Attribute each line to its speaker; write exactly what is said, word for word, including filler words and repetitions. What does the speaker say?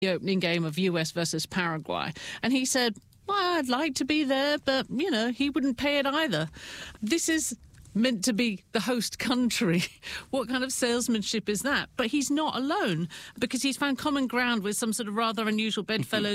Speaker 1: the opening game of U S versus Paraguay. And he said, well, I'd like to be there, but, you know, he wouldn't pay it either. This is meant to be the host country. What kind of salesmanship is that? But he's not alone, because he's found common ground with some sort of rather unusual bedfellows